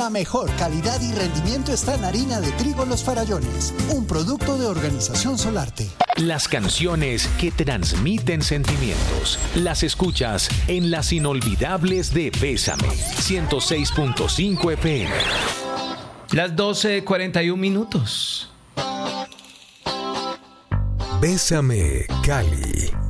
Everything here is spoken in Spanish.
La mejor calidad y rendimiento está en harina de trigo Los Farallones, un producto de Organización Solarte. Las canciones que transmiten sentimientos, las escuchas en las inolvidables de Bésame, 106.5 FM. Las 12:41. Bésame, Cali.